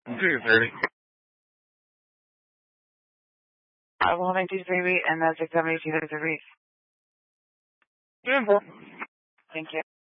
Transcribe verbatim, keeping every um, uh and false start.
two thirty. I will make these baby and that's six seventy two thirty. Beautiful. Thank you.